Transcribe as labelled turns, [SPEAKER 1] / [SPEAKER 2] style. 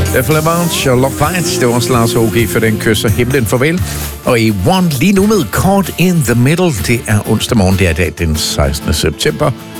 [SPEAKER 1] Def Leppard og Love Bites. Det var også Lars H.G. for den kysser himlen farvel. Og i One lige nu med Caught in the Middle. Det er onsdag morgen, det er dag den 16. september